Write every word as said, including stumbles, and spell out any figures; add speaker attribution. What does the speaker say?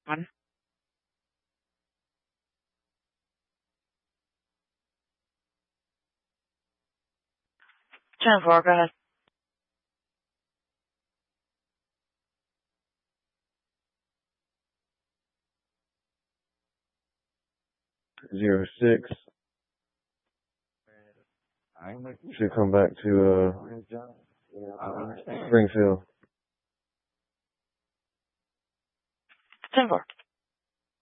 Speaker 1: One. ten four, go ahead.
Speaker 2: Zero six. Should come back to uh Springfield.
Speaker 1: ten four.